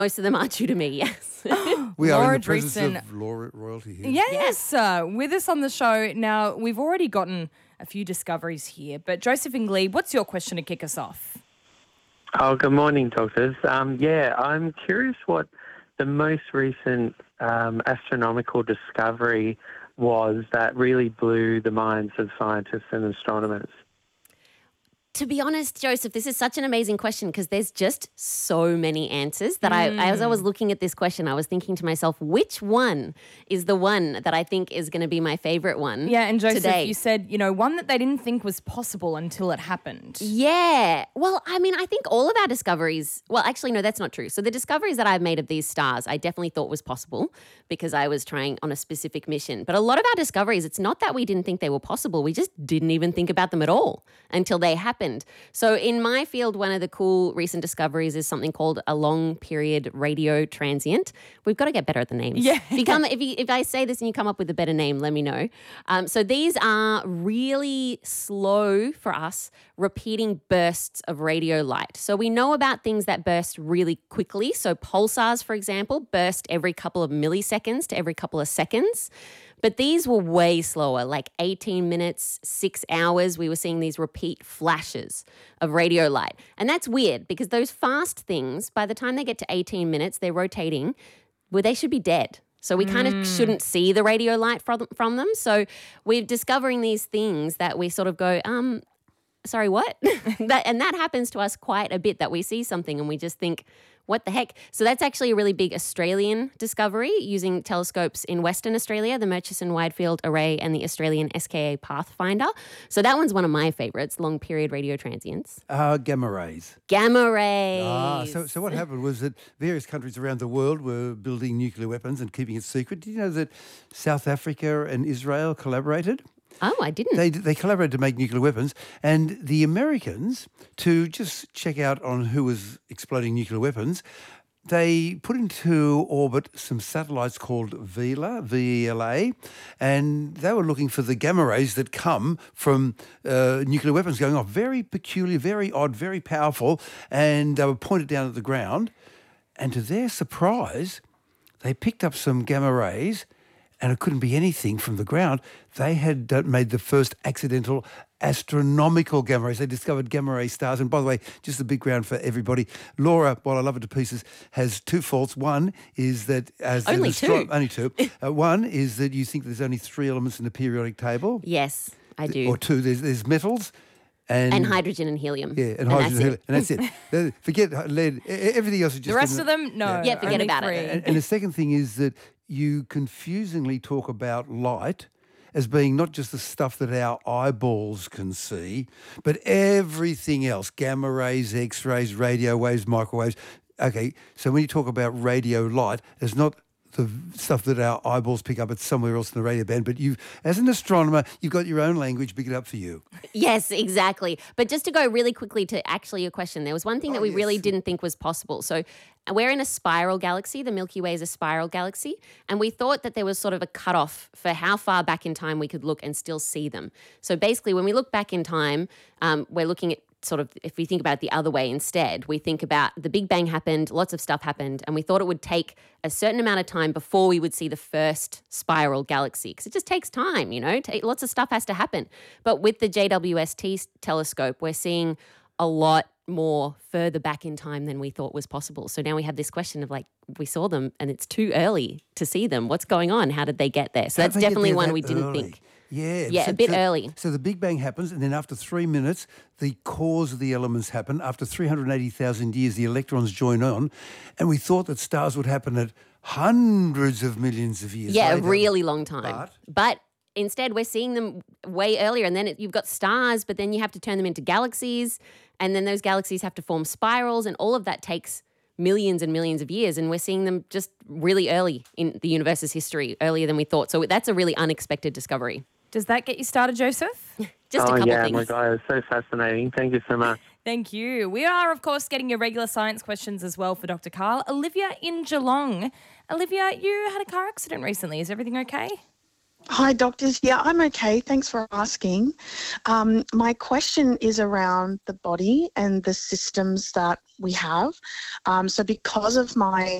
Most of them are true to me, yes. We are Laura in the presence Dreesen. of royalty here. Yes, with us on the show. Now, we've already gotten a few discoveries here, but Joseph and Glebe, what's your question to kick us off? Oh, good morning, doctors. I'm curious what the most recent astronomical discovery was that really blew the minds of scientists and astronomers. To be honest, Joseph, this is such an amazing question because there's just so many answers that as I was looking at this question, I was thinking to myself, which one is the one that I think is going to be my favourite one? Yeah, and Joseph, today? you said, one that they didn't think was possible until it happened. Yeah. Well, I mean, I think all of our discoveries, well, actually, no, that's not true. So the discoveries that I've made of these stars, I definitely thought was possible because I was trying on a specific mission. But a lot of our discoveries, it's not that we didn't think they were possible. We just didn't even think about them at all until they happened. So in my field, one of the cool recent discoveries is something called a long period radio transient. We've got to get better at the names. Yeah. If I say this and you come up with a better name, let me know. So these are really slow for us, repeating bursts of radio light. So we know about things that burst really quickly. So pulsars, for example, burst every couple of milliseconds to every couple of seconds. But these were way slower, like 18 minutes, 6 hours. We were seeing these repeat flashes of radio light. And that's weird because those fast things, by the time they get to 18 minutes, they're rotating, well, they should be dead. So we kind of shouldn't see the radio light from them. So we're discovering these things that we sort of go, sorry, what? And that happens to us quite a bit, that we see something and we just think, what the heck? So that's actually a really big Australian discovery using telescopes in Western Australia, the Murchison Wide Field Array and the Australian SKA Pathfinder. So that one's one of my favourites, long period radio transients. Gamma rays. Gamma rays. So what happened was that various countries around the world were building nuclear weapons and keeping it secret. Did you know that South Africa and Israel collaborated? Oh, I didn't. They collaborated to make nuclear weapons, and the Americans, to just check out on who was exploding nuclear weapons, they put into orbit some satellites called VELA, V-E-L-A, and they were looking for the gamma rays that come from nuclear weapons going off. Very peculiar, very odd, very powerful, and they were pointed down at the ground, and to their surprise, they picked up some gamma rays, and it couldn't be anything from the ground. They had made the first accidental astronomical gamma rays. They discovered gamma ray stars. And by the way, just a big ground for everybody. Laura, while I love it to pieces, has two faults. One is that Only two. Only two. One is that you think there's only 3 elements in the periodic table. Yes, I do. Or 2. There's metals. And hydrogen and helium. Yeah, and hydrogen and that's it. Forget lead. Everything else is just... The rest of them, no. Yeah, forget about it. And the second thing is that you confusingly talk about light as being not just the stuff that our eyeballs can see, but everything else, gamma rays, X-rays, radio waves, microwaves. Okay, so when you talk about radio light, it's not the stuff that our eyeballs pick up, it's somewhere else in the radio band. But you, as an astronomer, you've got your own language, big it up for you. Yes, exactly. But just to go really quickly to actually your question, there was one thing that we really didn't think was possible. So we're in a spiral galaxy. The Milky Way is a spiral galaxy. And we thought that there was sort of a cutoff for how far back in time we could look and still see them. So basically, when we look back in time, we're looking at sort of, if we think about it the other way instead, we think about the Big Bang happened, lots of stuff happened, and we thought it would take a certain amount of time before we would see the first spiral galaxy, because it just takes time, lots of stuff has to happen. But with the JWST telescope, we're seeing a lot more further back in time than we thought was possible. So now we have this question of we saw them and it's too early to see them. What's going on? How did they get there? So that's definitely one we didn't think. Yeah, a bit early. So the Big Bang happens, and then after 3 minutes, the cores of the elements happen. After 380,000 years, the electrons join on, and we thought that stars would happen at hundreds of millions of years later. A really long time. But instead, we're seeing them way earlier, and then you've got stars, but then you have to turn them into galaxies, and then those galaxies have to form spirals, and all of that takes millions and millions of years, and we're seeing them just really early in the universe's history, earlier than we thought. So that's a really unexpected discovery. Does that get you started, Joseph? Just a couple things. Oh, my God, it's so fascinating. Thank you so much. Thank you. We are, of course, getting your regular science questions as well for Dr. Karl. Olivia in Geelong. Olivia, you had a car accident recently. Is everything okay? Hi, doctors. Yeah, I'm okay. Thanks for asking. My question is around the body and the systems that we have. So because of my